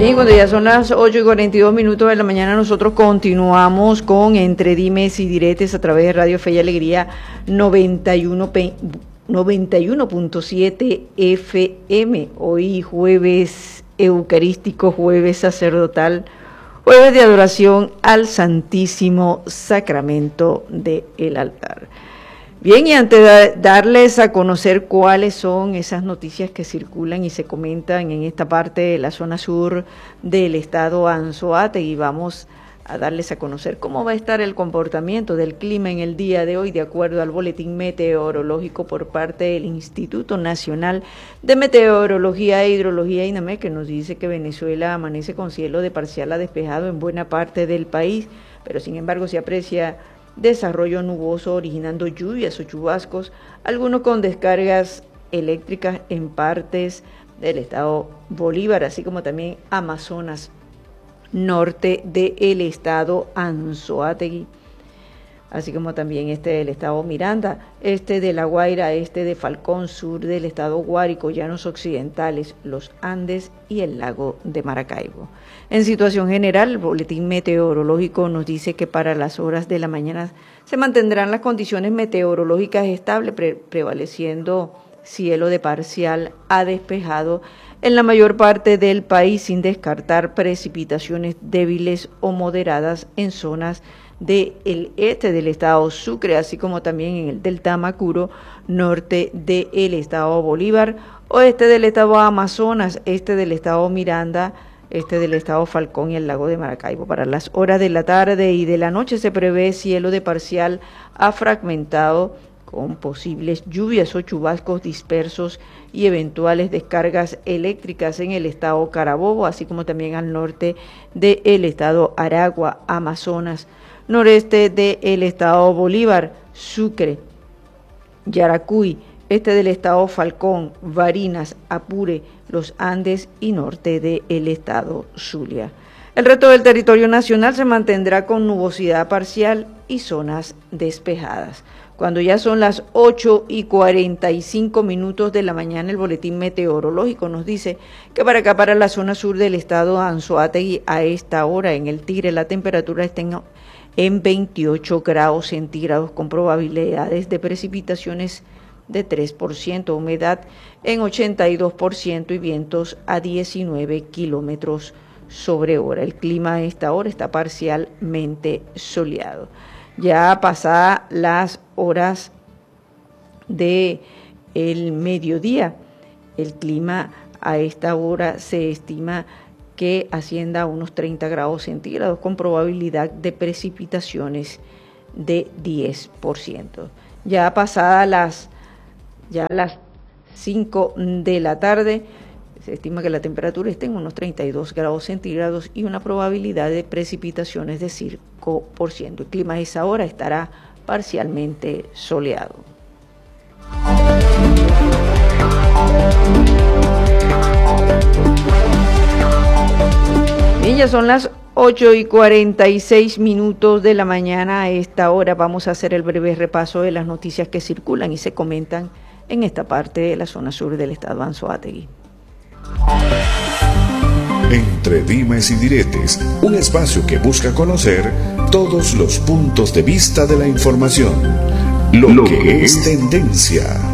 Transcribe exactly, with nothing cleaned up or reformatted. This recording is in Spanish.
Bien, cuando ya son las ocho y cuarenta y dos minutos de la mañana, nosotros continuamos con Entre Dimes y Diretes a través de Radio Fe y Alegría noventa y uno punto siete F M. Hoy jueves eucarístico, jueves sacerdotal, jueves de adoración al Santísimo Sacramento del altar. Bien, y antes de darles a conocer cuáles son esas noticias que circulan y se comentan en esta parte de la zona sur del estado Anzoátegui, vamos a darles a conocer cómo va a estar el comportamiento del clima en el día de hoy, de acuerdo al boletín meteorológico por parte del Instituto Nacional de Meteorología e Hidrología, INAMED, que nos dice que Venezuela amanece con cielo de parcial a despejado en buena parte del país, pero sin embargo se aprecia desarrollo nuboso originando lluvias o chubascos, algunos con descargas eléctricas en partes del estado Bolívar, así como también Amazonas, norte del estado Anzoátegui, así como también este del estado Miranda, este de La Guaira, este de Falcón, sur del estado Guárico, llanos occidentales, los Andes y el lago de Maracaibo. En situación general, el boletín meteorológico nos dice que para las horas de la mañana se mantendrán las condiciones meteorológicas estables, pre prevaleciendo cielo de parcial a despejado en la mayor parte del país, sin descartar precipitaciones débiles o moderadas en zonas del este del estado Sucre, así como también en el del Tamacuro, norte del estado Bolívar, oeste del estado Amazonas, este del estado Miranda, este del estado Falcón y el lago de Maracaibo. Para las horas de la tarde y de la noche se prevé cielo de parcial a fragmentado, con posibles lluvias o chubascos dispersos y eventuales descargas eléctricas en el estado Carabobo, así como también al norte del estado Aragua, Amazonas, noreste del estado Bolívar, Sucre, Yaracuy, este del estado Falcón, Barinas, Apure, los Andes y norte del estado Zulia. El resto del territorio nacional se mantendrá con nubosidad parcial y zonas despejadas. Cuando ya son las ocho y cuarenta y cinco minutos de la mañana, el boletín meteorológico nos dice que para acá, para la zona sur del estado Anzoátegui, a esta hora en el Tigre, la temperatura está en, en veintiocho grados centígrados, con probabilidades de precipitaciones de tres por ciento, humedad en ochenta y dos por ciento y vientos a diecinueve kilómetros sobre hora. El clima a esta hora está parcialmente soleado. Ya pasadas las horas de el mediodía, el clima a esta hora se estima que ascienda a unos treinta grados centígrados, con probabilidad de precipitaciones de diez por ciento. Ya pasadas las Ya a las cinco de la tarde, se estima que la temperatura esté en unos treinta y dos grados centígrados y una probabilidad de precipitaciones de cinco por ciento. El clima a esa hora estará parcialmente soleado. Bien, ya son las ocho y cuarenta y seis minutos de la mañana. A esta hora vamos a hacer el breve repaso de las noticias que circulan y se comentan en esta parte de la zona sur del estado Anzoátegui. Entre Dimes y Diretes, un espacio que busca conocer todos los puntos de vista de la información, lo, lo que, que es tendencia.